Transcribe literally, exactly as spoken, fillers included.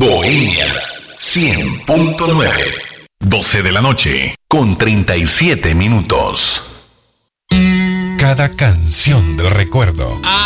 Bohemias cien punto nueve. doce de la noche con treinta y siete minutos. Cada canción del recuerdo